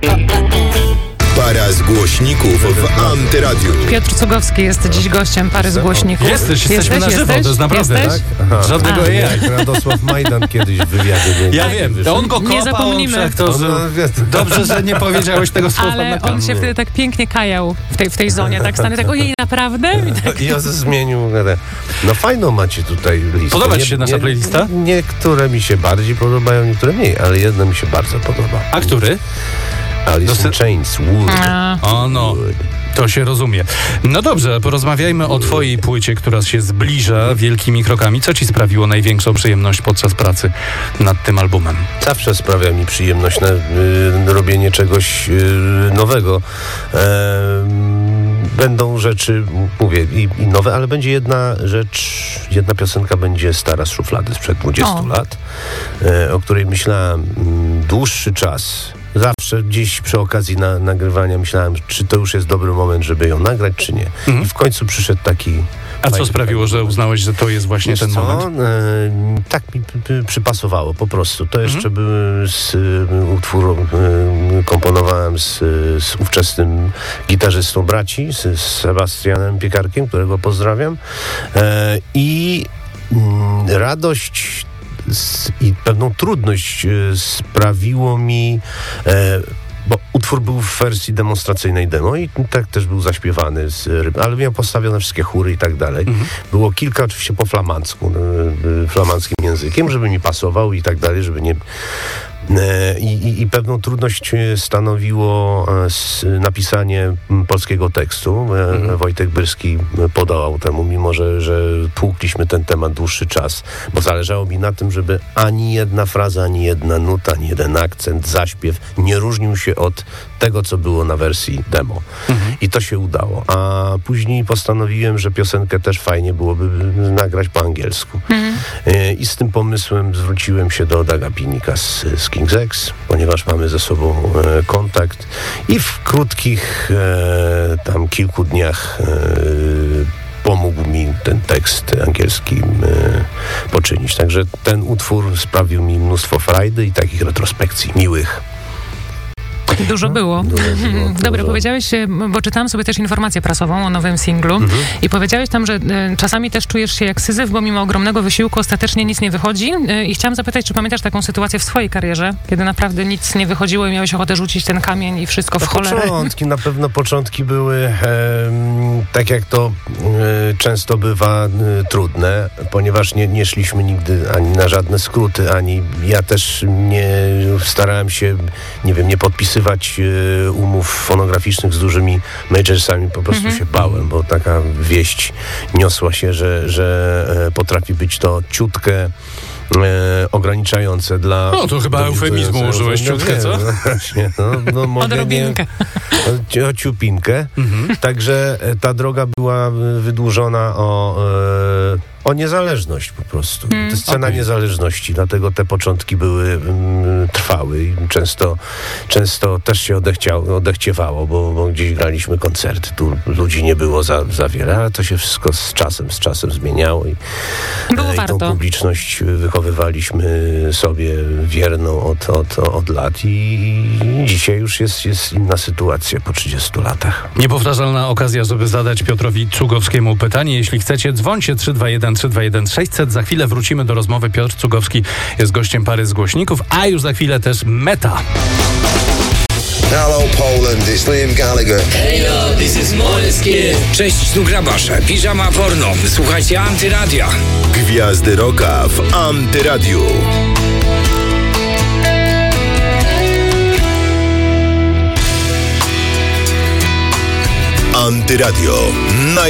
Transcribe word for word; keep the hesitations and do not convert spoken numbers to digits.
Para z głośników w Antyradiu. Piotr Cugowski jest dziś gościem Pary z głośników. Jesteś, jesteśmy jesteś, na żywo, jesteś? to jest naprawdę, jesteś? tak? Aha. Żadnego jej. Jak Radosław Majdan kiedyś w wywiadzie. Nie, Ja wiem, to on go kopał, Nie zapomnimy. on to, że... Dobrze, że nie powiedziałeś tego słowa. Ale na on kamerę. się wtedy tak pięknie kajał w tej, w tej zonie, tak stanie tak, ojej, naprawdę? I tak, I ja zmienił. No fajną macie tutaj listę. Podoba ci Nie- się nasza nie- playlista? Niektóre mi się bardziej podobają, niektóre mniej, ale jedna mi się bardzo podoba. A który? Alice Dosy- in Chains, Wood. a, O no, to się rozumie. No dobrze, porozmawiajmy o twojej płycie, która się zbliża wielkimi krokami. Co ci sprawiło największą przyjemność podczas pracy nad tym albumem? Zawsze sprawia mi przyjemność na, y, robienie czegoś y, nowego. E, będą rzeczy, mówię, i, i nowe, ale będzie jedna rzecz, jedna piosenka będzie stara z szuflady sprzed dwudziestu O. lat, e, o której myślałem mm, dłuższy czas. Zawsze gdzieś przy okazji na, nagrywania myślałem, czy to już jest dobry moment, żeby ją nagrać, czy nie. Mhm. I w końcu przyszedł taki... A co fajny- sprawiło, że uznałeś, że to jest właśnie Wiesz ten co? moment? E, tak mi p- p- przypasowało po prostu. To jeszcze Mhm. był z, e, utwór e, komponowałem z, z ówczesnym gitarzystą braci, z, z Sebastianem Piekarkiem, którego pozdrawiam. E, I mm, radość z, i pewną trudność e, sprawiło mi e, bo utwór był w wersji demonstracyjnej demo i tak też był zaśpiewany, z, ryb- ale miał postawione wszystkie chóry i tak dalej. Mhm. Było kilka oczywiście po flamandzku, y, y, flamandzkim językiem, żeby mi pasował i tak dalej, żeby nie... E, I, i, I pewną trudność e, stanowiło e, s, napisanie m, polskiego tekstu. E, Mhm. Wojtek Byrski e, podołał temu, mimo że, że tłukliśmy ten temat dłuższy czas, bo zależało mi na tym, żeby ani jedna fraza, ani jedna nuta, ani jeden akcent, zaśpiew nie różnił się od tego, co było na wersji demo. Mhm. I to się udało. A później postanowiłem, że piosenkę też fajnie byłoby nagrać po angielsku. mhm. E, I z tym pomysłem zwróciłem się do Daga Pinika z, z King's X, ponieważ mamy ze sobą e, kontakt i w krótkich e, tam kilku dniach e, pomógł mi ten tekst angielski e, poczynić. Także ten utwór sprawił mi mnóstwo frajdy i takich retrospekcji miłych. Dużo było. Dużo było, Dobra, dużo. powiedziałeś, e, bo czytałam sobie też informację prasową o nowym singlu Mhm. i powiedziałeś tam, że e, czasami też czujesz się jak Syzyf, bo mimo ogromnego wysiłku ostatecznie nic nie wychodzi. E, I chciałam zapytać, czy pamiętasz taką sytuację w swojej karierze, kiedy naprawdę nic nie wychodziło i miałeś ochotę rzucić ten kamień i wszystko w cholerę? Początki, na pewno początki były, em, tak jak to e, często bywa, e, trudne, ponieważ nie, nie szliśmy nigdy ani na żadne skróty, ani ja też nie starałem się, nie wiem, nie podpisywać e, umów fonograficznych z dużymi majorsami, po prostu Mhm. się bałem, bo taka wieść niosła się, że, że e, potrafi być to ciutkę e, ograniczające dla... No, to chyba do- eufemizmu do- użyłeś, no ciutkę, wiem, co? no właśnie, no, no mogę nie... Odrobinkę. O, o ciupinkę. Mhm. Także e, ta droga była e, wydłużona o, e, o niezależność po prostu. Mm. To jest cena Okej. niezależności, dlatego te początki były, mm, trwały i często, często też się odechciało, odechciewało, bo, bo gdzieś graliśmy koncerty, tu ludzi nie było za, za wiele, ale to się wszystko z czasem, z czasem zmieniało i, Było e, i tą warto. publiczność wychowywaliśmy sobie wierną od, od, od lat i dzisiaj już jest, jest inna sytuacja po trzydziestu latach. Niepowtarzalna okazja, żeby zadać Piotrowi Cugowskiemu pytanie. Jeśli chcecie, dzwońcie trzysta dwadzieścia jeden trzysta dwadzieścia jeden sześćset. Za chwilę wrócimy do rozmowy. Piotr Cugowski jest gościem Pary z głośników, a już za chwilę też Meta. Hello Poland, it's Liam Gallagher. Heyo, this is Måneskin. Cześć, tu Grabasze, piżama porno. Słuchajcie Antyradia. Gwiazdy Rocka w Antyradiu. Antyradio. Naj